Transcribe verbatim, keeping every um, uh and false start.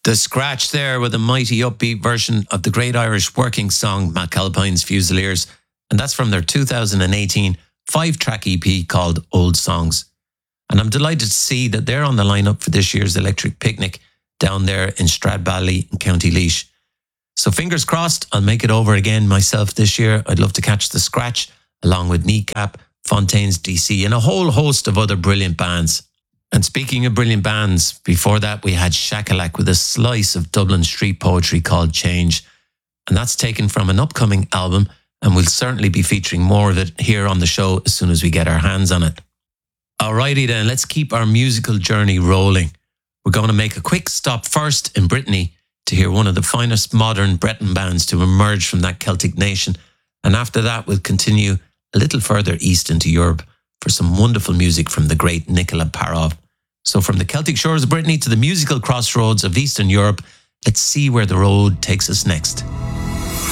The Scratch there with a mighty upbeat version of the great Irish working song McAlpine's Fusiliers, and that's from their two thousand eighteen five-track E P called Old Songs. And I'm delighted to see that they're on the lineup for this year's Electric Picnic down there in Stradbally in County Laois. So fingers crossed, I'll make it over again myself this year. I'd love to catch The Scratch along with Kneecap, Fontaines D C and a whole host of other brilliant bands. And speaking of brilliant bands, before that we had Shakalak with a slice of Dublin street poetry called Change. And that's taken from an upcoming album, and we'll certainly be featuring more of it here on the show as soon as we get our hands on it. Alrighty then, let's keep our musical journey rolling. We're going to make a quick stop first in Brittany to hear one of the finest modern Breton bands to emerge from that Celtic nation. And after that, we'll continue a little further east into Europe for some wonderful music from the great Nicola Parov. So from the Celtic shores of Brittany to the musical crossroads of Eastern Europe, let's see where the road takes us next.